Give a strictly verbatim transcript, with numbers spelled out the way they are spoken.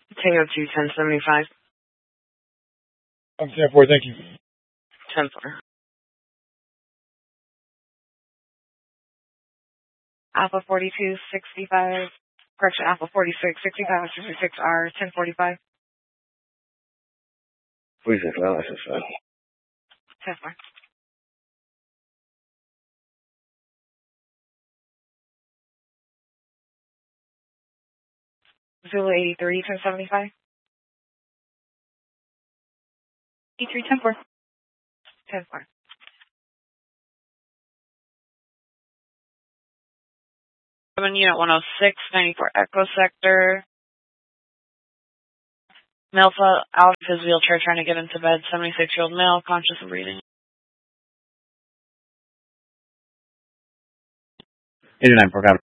Tango two ten seventy-five. I'm ten four, thank you. ten four. Alpha forty-two sixty-five. Correction, Alpha forty-six sixty-five sixty-six R ten forty-five. forty-six, well, that's just fine. ten four. Zulu eighty-three ten seventy-five. eighty-three ten four. ten four. Seven unit one oh six ninety-four Echo Sector. Male fell out of his wheelchair trying to get into bed. seventy-six year old male, conscious and breathing. eighty-nine, four,